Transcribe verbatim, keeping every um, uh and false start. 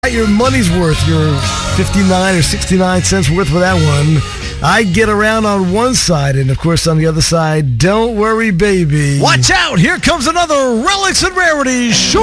Your money's worth, your fifty-nine or sixty-nine cents worth for that one. I get around on one side, and of course on the other side, don't worry, baby. Watch out! Here comes another Relics and Rarities show.